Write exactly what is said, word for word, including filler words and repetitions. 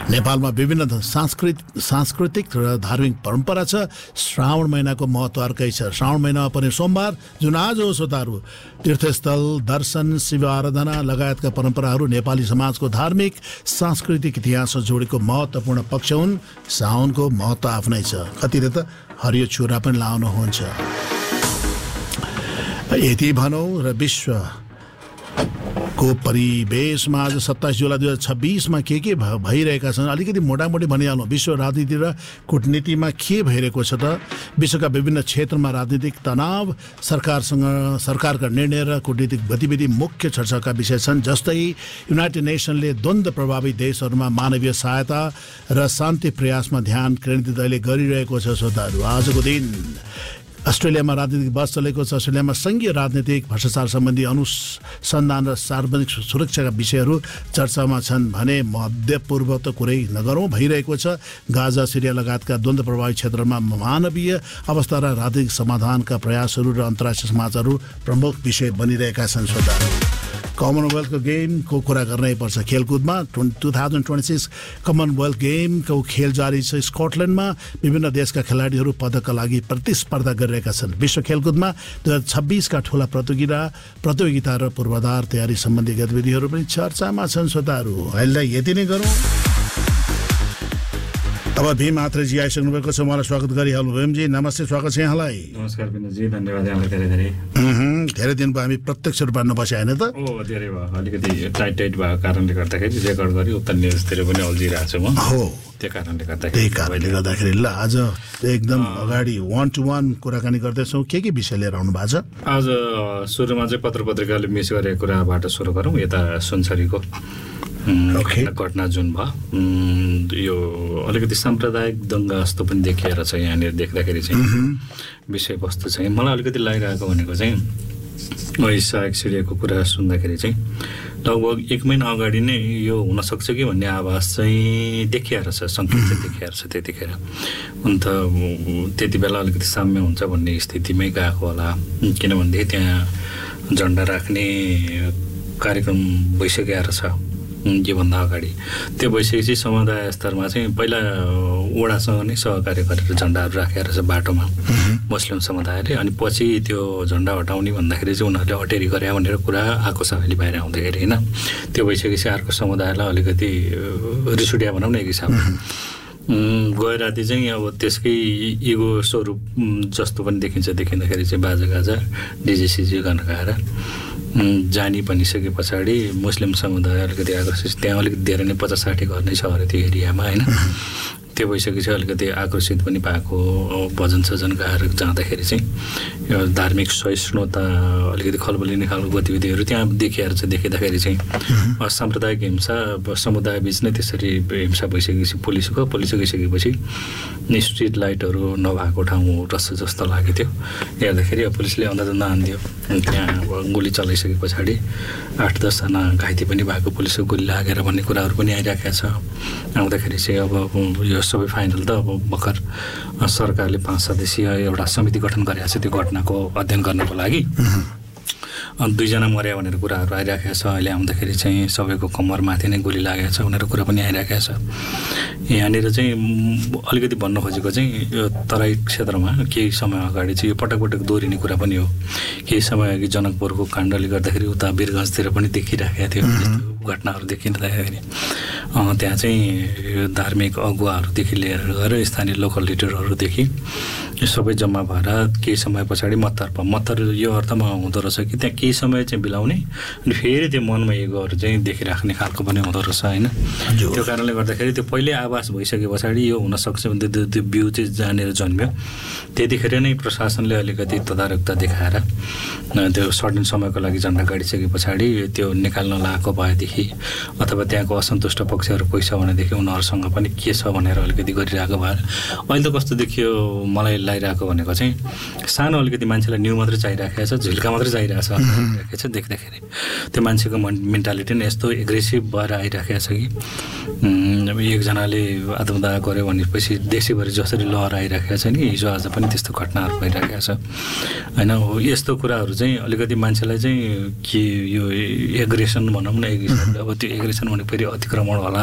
नेपालमा विभिन्न सांस्कृतिक सांस्कृतिक र धार्मिक परम्परा छ। श्रावण महिनाको महत्त्व अर्कै छ। श्रावण महिनामा पर्ने सोमबार जुन आज हो श्रोताहरू, तीर्थस्थल, दर्शन, शिव आराधना लगायतका परम्पराहरू नेपाली समाजको धार्मिक सांस्कृतिक इतिहासमा जोडेको महत्त्वपूर्ण पक्ष हुन्। साउनको महत्त्व आफ्नै छ। कतिले त हरियो चुरा पनि लाउनुहुन्छ। यति भनौँ र विश्व को परिवेशमा आज सत्ताइस जुलाई दुई हजार छब्बिसमा के के भइरहेका छन् अलिकति मोटामोटी भनिहालौँ। विश्व राजनीति र कूटनीतिमा के भइरहेको छ त? विश्वका विभिन्न क्षेत्रमा राजनीतिक तनाव, सरकारसँग सरकारका निर्णय र कूटनीतिक गतिविधि मुख्य चर्चाका विषय छन्। जस्तै युनाइटेड नेसनले द्वन्द्व प्रभावित देशहरूमा मानवीय सहायता र शान्ति प्रयासमा ध्यान केन्द्रित अहिले गरिरहेको छ। श्रोताहरू, आजको दिन अस्ट्रेलियामा राजनीतिक बहस चलेको छ। अस्ट्रेलियामा सङ्घीय राजनीतिक भ्रष्टाचार सम्बन्धी अनुसन्धान र सार्वजनिक सुरक्षाका विषयहरू चर्चामा छन् भने मध्यपूर्व त कुरै नगरौँ भइरहेको छ। गाजा, सिरिया लगायतका द्वन्द्व प्रभावित क्षेत्रमा मानवीय अवस्था र राजनीतिक समाधानका प्रयासहरू र अन्तर्राष्ट्रिय समाजहरू प्रमुख विषय बनिरहेका छन्। श्रोता, कमनवेल्थको गेमको कुरा गर्नै पर्छ। खेलकुदमा two thousand twenty six Commonwealth गेमको खेल जारी छ। स्कटल्यान्डमा विभिन्न देशका खेलाडीहरू पदकका लागि प्रतिस्पर्धा गरिरहेका छन्। विश्व खेलकुदमा दुई हजार छब्बिसका ठुला प्रतियोगिता प्रतियोगिता र पूर्वाधार तयारी सम्बन्धी गतिविधिहरू पनि चर्चामा छन्। श्रोताहरू, अहिले यति नै गरौँ। अब भीम आत्रेजी आइसक्नु भएको छ, उहाँलाई स्वागत गरिहाल्नु। भीमजी नमस्ते, स्वागत छ यहाँलाई। नमस्कार विनोदजी, धन्यवाद यहाँलाई धेरै धेरै। धेरै दिन भयो हामी प्रत्यक्ष रूपमा नबसे होइन त? ओ धेरै भयो, अलिकति टाइट टाइट भएको कारणले गर्दाखेरि रेकर्ड गरी उता न्युजतिर पनि अल्झिरहेको छु म। हो, त्यो कारणले गर्दाखेरि त्यही कारणले गर्दाखेरि ल आज एकदम अगाडि वान टु वान कुराकानी गर्दैछौँ। के के विषय लिएर आउनु भएको छ? आज सुरुमा चाहिँ पत्र पत्रिकाले मिस गरेको कुराबाट सुरु गरौँ। यता सुनसरीको घटना जुन भयो, यो अलिकति साम्प्रदायिक दङ्गा जस्तो पनि देखिएर छ। यहाँनिर देख्दाखेरि चाहिँ विषयवस्तु चाहिँ मलाई अलिकति लागिरहेको भनेको चाहिँ ऐसा एक्सिडेको कुरा सुन्दाखेरि चाहिँ लगभग एक महिना अगाडि नै यो हुनसक्छ कि भन्ने आवाज चाहिँ देखिएर छ, सङ्केत चाहिँ देखिएर छ त्यतिखेर। अन्त त्यति बेला अलिकति साम्य हुन्छ भन्ने स्थितिमै गएको होला, किनभनेदेखि त्यहाँ झन्डा राख्ने कार्यक्रम भइसकेर छ योभन्दा अगाडि। त्यो भइसकेपछि समुदाय स्तरमा चाहिँ पहिला वडासँग नै सहकार्य गरेर झन्डाहरू राखेर छ बाटोमा मुस्लिम समुदायले, अनि पछि त्यो झन्डा हटाउने भन्दाखेरि चाहिँ उनीहरूले अटेरी गरे भनेर कुरा आएको छ अहिले बाहिर आउँदाखेरि होइन। त्यो भइसकेपछि अर्को समुदायलाई अलिकति रिस उठ्या भनौँ न एक हिसाबले। गए राति चाहिँ अब त्यसकै इगो स्वरूप जस्तो पनि देखिन्छ। देखिँदाखेरि चाहिँ बाजागाजा डिजेसिजी गर्न गएर जानी पनि सके पछाडि मुस्लिम समुदाय अलिकति आकर्षित, त्यहाँ अलिकति धेरै नै पचास साठी घर नै छ अरे त्यो एरियामा होइन। त्यो भइसकेपछि अलिकति आकर्षित पनि भएको, भजन सजन गाएर जाँदाखेरि चाहिँ यो धार्मिक सहिष्णुता अलिकति खलबलिने खालको गतिविधिहरू त्यहाँ देखिएर चाहिँ देखिँदाखेरि चाहिँ साम्प्रदायिक हिंसा समुदाय बिच नै त्यसरी हिंसा भइसकेपछि पुलिसको पुलिस गइसकेपछि स्ट्रिट लाइटहरू नभएको ठाउँ रहेछ जस्तो लाग्यो। त्यो हेर्दाखेरि अब पुलिसले अन्दाज नहानिदियो, त्यहाँ अब गोली चलाइसके पछाडि आठ दसजना घाइते पनि भएको, पुलिसको गोली लागेर भन्ने कुराहरू पनि आइरहेको छ। आउँदाखेरि चाहिँ अब यो सबै फाइनल त अब भर्खर सरकारले पाँच सदस्यीय एउटा समिति गठन गरेको छ त्यो घटनाको अध्ययन गर्नको लागि। दुईजना मर्या भनेर कुराहरू आइरहेको छ। अहिले आउँदाखेरि चाहिँ सबैको कम्मरमाथि नै गोली लागेको छ भनेर कुरा पनि आइरहेको छ। यहाँनिर चाहिँ अलिकति भन्नु खोजेको चाहिँ यो तराई क्षेत्रमा केही समय अगाडि चाहिँ यो पटक पटक दोहोरिने कुरा पनि हो। केही समय अघि जनकपुरको काण्डले गर्दाखेरि उता वीरगन्जतिर पनि देखिरहेको थियो घटनाहरू देखिँदाखेरि। त्यहाँ चाहिँ धार्मिक अगुवाहरूदेखि लिएर गएर स्थानीय लोकल लिडरहरूदेखि सबै जम्मा भएर केही समय पछाडि मतर्फ मतर यो अर्थमा हुँदो रहेछ कि त्यहाँ केही समय चाहिँ बिलाउने अनि फेरि त्यो मनमा एगोहरू चाहिँ देखिराख्ने खालको पनि हुँदो रहेछ होइन। त्यो कारणले गर्दाखेरि त्यो पहिल्यै आभास भइसके पछाडि यो हुनसक्छ भने त्यो त्यो बिउ चाहिँ जहाँनिर जन्म्यो त्यतिखेर नै प्रशासनले अलिकति तदारकता देखाएर त्यो सर्टेन समयको लागि झन्डा गाडिसके पछाडि त्यो निकाल्न लागेको भएदेखि अथवा त्यहाँको असन्तुष्ट पक्षहरू कोही छ भनेदेखि उनीहरूसँग पनि के छ भनेर अलिकति गरिरहेको भएर अहिले त कस्तो देखियो मलाई लागिरहेको भनेको चाहिँ सानो अलिकति मान्छेलाई न्यू मात्रै चाहिरहेको छ, झिल्का मात्रै चाहिरहेको छ छ देख्दाखेरि। त्यो मान्छेको मेन्टालिटी नै यस्तो एग्रेसिभ भएर आइरहेको छ कि अब एकजनाले आत्मदाह गर्यो भनेपछि देशैभरि जसरी लहर आइरहेको छ नि हिजो आज पनि त्यस्तो घटनाहरू भइरहेको छ होइन। हो यस्तो कुराहरू चाहिँ अलिकति मान्छेलाई चाहिँ के यो एग्रेसन भनौँ न, अब त्यो एग्रेसन भने फेरि अतिक्रमण होला